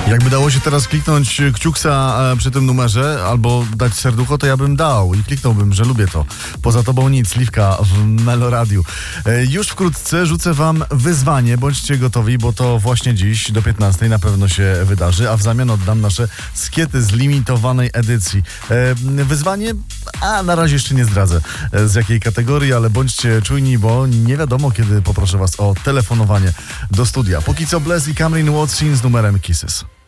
Jakby dało się teraz kliknąć kciuksa przy tym numerze albo dać serducho, to ja bym dał i kliknąłbym, że lubię to. Poza tobą nic, Liwka w Meloradiu. Już wkrótce rzucę wam wyzwanie, bądźcie gotowi, bo to właśnie dziś do 15 na pewno się wydarzy, a w zamian oddam nasze skiety z limitowanej edycji. Wyzwanie? Na razie jeszcze nie zdradzę z jakiej kategorii, ale bądźcie czujni, bo nie wiadomo kiedy poproszę was o telefonowanie do studia. Póki co Bless i Camryn Watson z numerem Kisses.